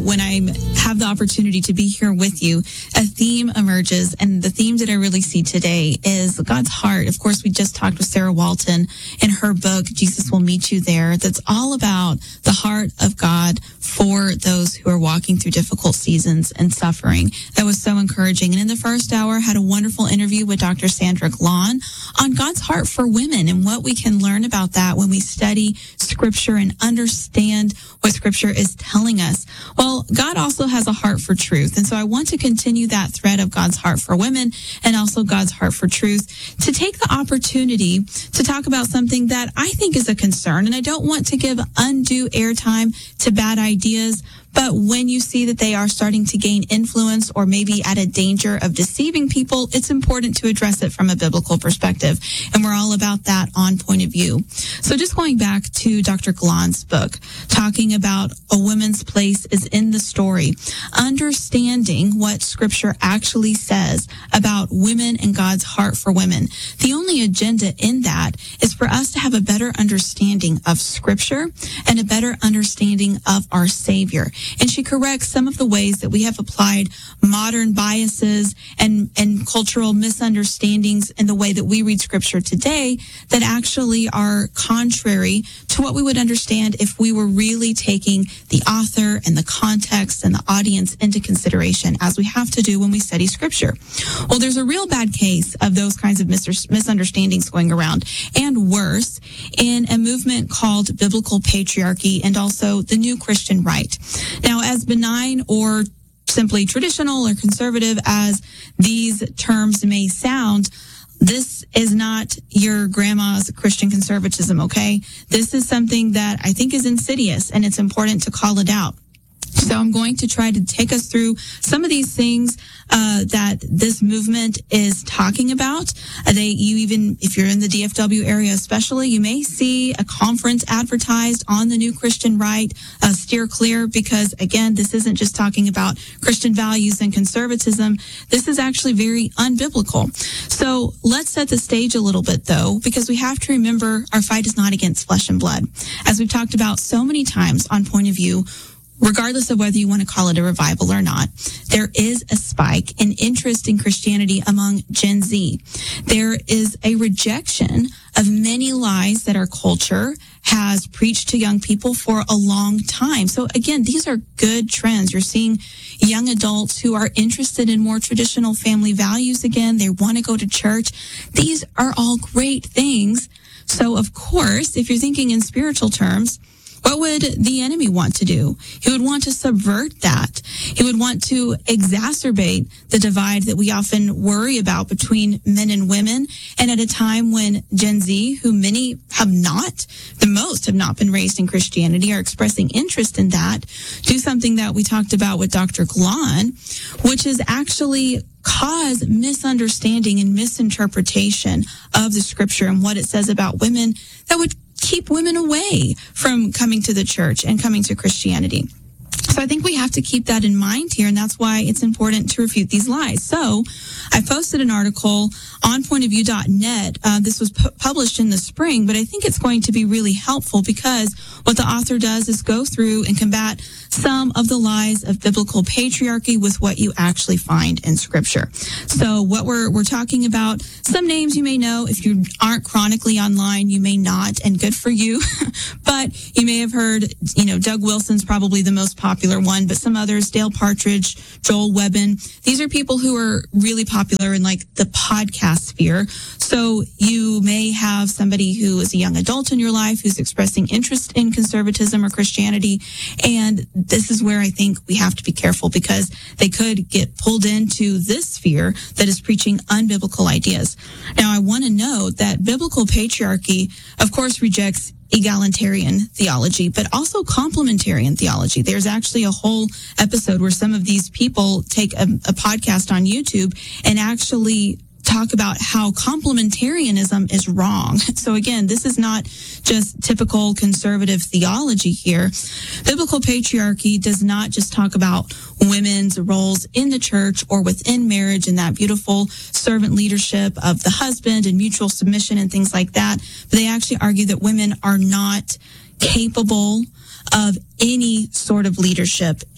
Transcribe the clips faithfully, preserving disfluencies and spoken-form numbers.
when I have the opportunity to be here with you, a theme emerges. And the theme that I really see today is God's heart. Of course, we just talked with Sarah Walton in her book, Jesus Will Meet You There. That's all about the heart of God for those who are walking through difficult seasons and suffering. That was so encouraging. And in the first hour, I had a wonderful interview with Doctor Sandra Glahn on God's heart for women and what we can learn about that when we study Scripture and understand what Scripture is telling us. Well, God also has a heart for truth. And so I want to continue that thread of God's heart for women and also God's heart for truth to take the opportunity to talk about something that I think is a concern. And I don't want to give undue airtime to bad ideas, but when you see that they are starting to gain influence or maybe at a danger of deceiving people, it's important to address it from a biblical perspective. And we're all about that on Point of View. So just going back to Doctor Glahn's book, talking about a woman's place is in the story, understanding what Scripture actually says about women and God's heart for women. The only agenda in that is for us to have a better understanding of Scripture and a better understanding of our Savior. And she corrects some of the ways that we have applied modern biases and, and cultural misunderstandings in the way that we read Scripture today that actually are contrary to what we would understand if we were really taking the author and the context and the audience into consideration, as we have to do when we study Scripture. Well, there's a real bad case of those kinds of mis- misunderstandings going around, and worse, in a movement called biblical patriarchy and also the New Christian Right. Now, as benign or simply traditional or conservative as these terms may sound, this is not your grandma's Christian conservatism, okay? This is something that I think is insidious, and it's important to call it out. So I'm going to try to take us through some of these things uh, that this movement is talking about. Uh, they, you even, if you're in the D F W area especially, you may see a conference advertised on the New Christian Right. Uh, steer clear, because again, this isn't just talking about Christian values and conservatism. This is actually very unbiblical. So let's set the stage a little bit, though, because we have to remember our fight is not against flesh and blood. As we've talked about so many times on Point of View, regardless of whether you want to call it a revival or not, there is a spike in interest in Christianity among Gen Z. There is a rejection of many lies that our culture has preached to young people for a long time. So again, these are good trends. You're seeing young adults who are interested in more traditional family values again. They want to go to church. These are all great things. So of course, if you're thinking in spiritual terms, what would the enemy want to do? He would want to subvert that. He would want to exacerbate the divide that we often worry about between men and women. And at a time when Gen Z, who many have not, the most have not been raised in Christianity, are expressing interest in that, do something that we talked about with Doctor Glahn, which is actually cause misunderstanding and misinterpretation of the Scripture and what it says about women that would keep women away from coming to the church and coming to Christianity. So I think we have to keep that in mind here, and that's why it's important to refute these lies. So I posted an article on point of view dot net. Uh, this was pu- published in the spring, but I think it's going to be really helpful because what the author does is go through and combat some of the lies of biblical patriarchy with what you actually find in Scripture. So what we're we're talking about, some names you may know. If you aren't chronically online, you may not, and good for you. But you may have heard, you know, Doug Wilson's probably the most popular one, but some others, Dale Partridge, Joel Webbin. These are people who are really popular in like the podcast sphere. So you may have somebody who is a young adult in your life who's expressing interest in conservatism or Christianity. And this is where I think we have to be careful because they could get pulled into this sphere that is preaching unbiblical ideas. Now, I want to note that biblical patriarchy, of course, rejects egalitarian theology, but also complementarian theology. There's actually a whole episode where some of these people take a, a podcast on YouTube and actually talk about how complementarianism is wrong. So again, this is not just typical conservative theology here. Biblical patriarchy does not just talk about women's roles in the church or within marriage and that beautiful servant leadership of the husband and mutual submission and things like that. But they actually argue that women are not capable of any sort of leadership in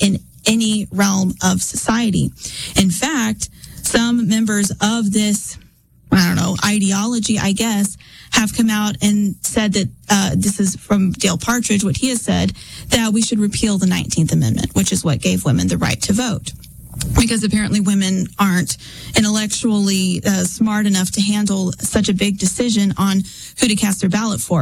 any realm of society. In fact, some members of this, I don't know, ideology, I guess, have come out and said that, uh, this is from Dale Partridge, what he has said, that we should repeal the nineteenth Amendment, which is what gave women the right to vote. Because apparently women aren't intellectually uh, smart enough to handle such a big decision on who to cast their ballot for.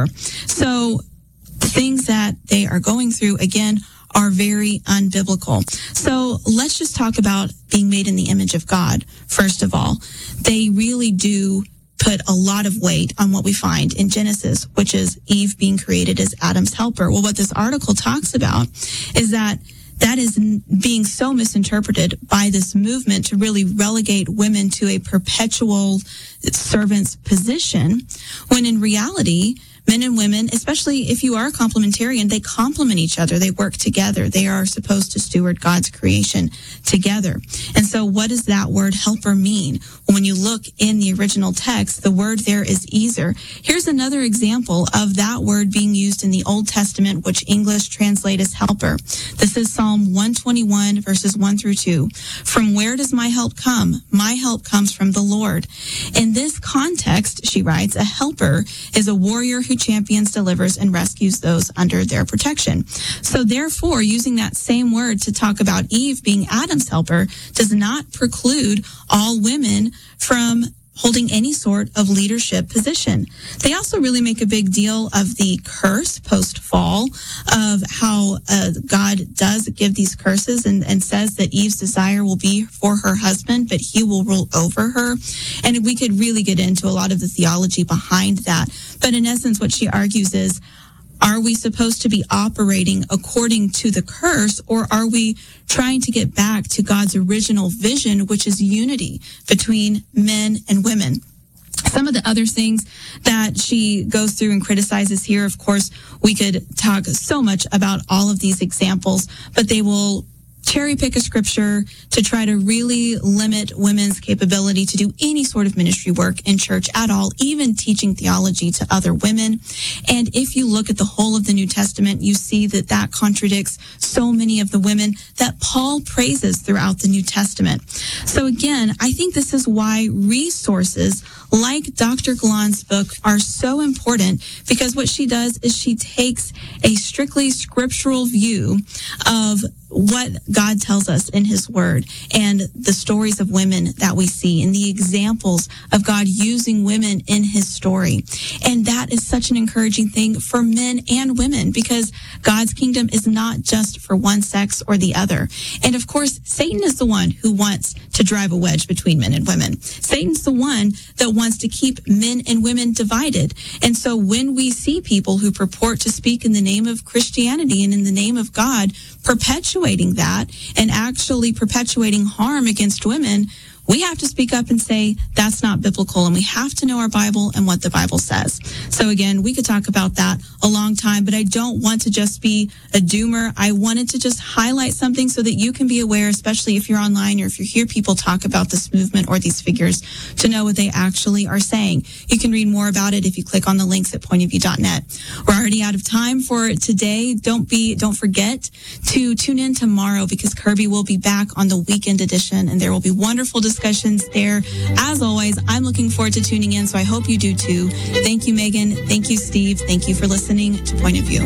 So the things that they are going through, again, are very unbiblical. So let's just talk about being made in the image of God. First of all, they really do put a lot of weight on what we find in Genesis, which is Eve being created as Adam's helper. Well, what this article talks about is that that is being so misinterpreted by this movement to really relegate women to a perpetual servant's position, when in reality, men and women, especially if you are a complementarian, they complement each other. They work together. They are supposed to steward God's creation together. And so what does that word helper mean? When you look in the original text, the word there is ezer. Here's another example of that word being used in the Old Testament, which English translate as helper. This is Psalm one twenty-one, verses one through two. From where does my help come? My help comes from the Lord. In this context, she writes, a helper is a warrior who champions, delivers, and rescues those under their protection. So therefore, using that same word to talk about Eve being Adam's helper does not preclude all women from holding any sort of leadership position. They also really make a big deal of the curse post-fall, of how uh, God does give these curses and, and says that Eve's desire will be for her husband, but he will rule over her. And we could really get into a lot of the theology behind that. But in essence, what she argues is, are we supposed to be operating according to the curse, or are we trying to get back to God's original vision, which is unity between men and women? Some of the other things that she goes through and criticizes here, of course, we could talk so much about all of these examples, but they will cherry pick a scripture to try to really limit women's capability to do any sort of ministry work in church at all, even teaching theology to other women. And if you look at the whole of the New Testament, you see that that contradicts so many of the women that Paul praises throughout the New Testament. So again, I think this is why resources like Doctor Galan's book are so important, because what she does is she takes a strictly scriptural view of what God tells us in his word and the stories of women that we see and the examples of God using women in his story. And that is such an encouraging thing for men and women, because God's kingdom is not just for one sex or the other. And of course, Satan is the one who wants to drive a wedge between men and women. Satan's the one that wants to keep men and women divided. And so when we see people who purport to speak in the name of Christianity and in the name of God, perpetuating that and actually perpetuating harm against women, we have to speak up and say that's not biblical, and we have to know our Bible and what the Bible says. So again, we could talk about that a long time, but I don't want to just be a doomer. I wanted to just highlight something so that you can be aware, especially if you're online or if you hear people talk about this movement or these figures, to know what they actually are saying. You can read more about it if you click on the links at point of view dot net. We're already out of time for today. Don't be, don't forget to tune in tomorrow, because Kirby will be back on the weekend edition, and there will be wonderful discussions discussions there. As always, I'm looking forward to tuning in, so I hope you do too. Thank you, Megan. Thank you, Steve. Thank you for listening to Point of View.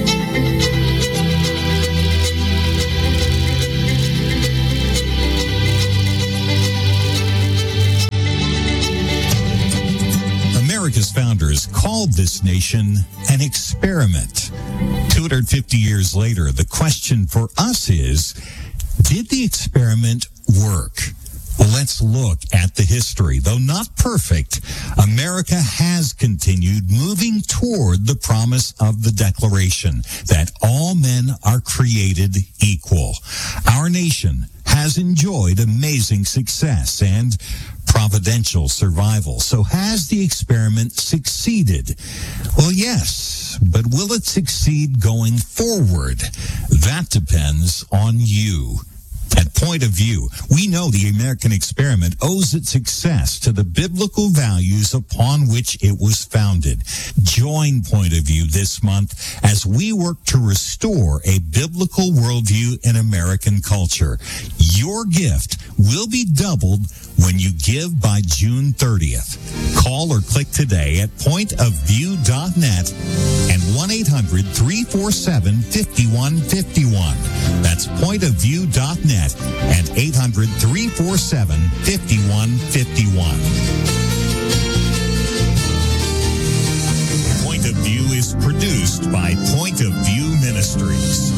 America's founders called this nation an experiment. two hundred fifty years later, the question for us is, did the experiment work? Well, let's look at the history. Though not perfect, America has continued moving toward the promise of the Declaration that all men are created equal. Our nation has enjoyed amazing success and providential survival. So has the experiment succeeded? Well, yes, but will it succeed going forward? That depends on you. At Point of View, we know the American experiment owes its success to the biblical values upon which it was founded. Join Point of View this month as we work to restore a biblical worldview in American culture. Your gift will be doubled when you give by June thirtieth. Call or click today at point of view dot net and one eight hundred three four seven five one five one. That's point of view dot net and eight hundred three four seven five one five one. Point of View is produced by Point of View Ministries.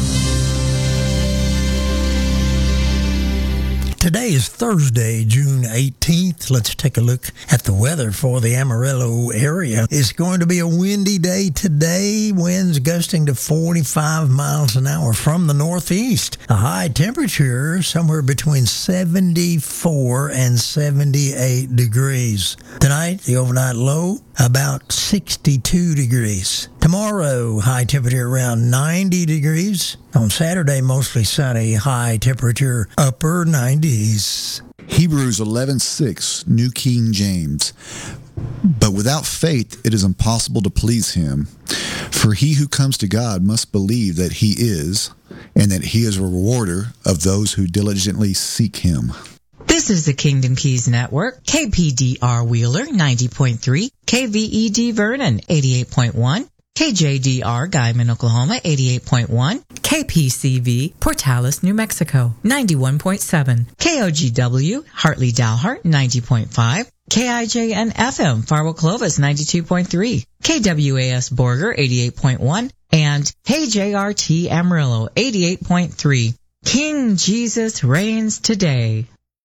Today is Thursday, June eighteenth. Let's take a look at the weather for the Amarillo area. It's going to be a windy day today, winds gusting to forty-five miles an hour from the northeast. A high temperature somewhere between seventy-four and seventy-eight degrees. Tonight, the overnight low about sixty-two degrees. Tomorrow, high temperature around ninety degrees. On Saturday, mostly sunny, high temperature upper nineties. Hebrews eleven six, New King James. But without faith it is impossible to please him. For he who comes to God must believe that he is, and that he is a rewarder of those who diligently seek him. This is the Kingdom Keys Network, K P D R Wheeler ninety point three, K V E D Vernon eighty-eight point one, K J D R Guyman, Oklahoma eighty-eight point one, K P C V Portales, New Mexico ninety-one point seven, K O G W Hartley Dalhart ninety point five, K I J N F M Farwell Clovis ninety-two point three, K W A S Borger eighty-eight point one, and K J R T Amarillo eighty-eight point three. King Jesus reigns today.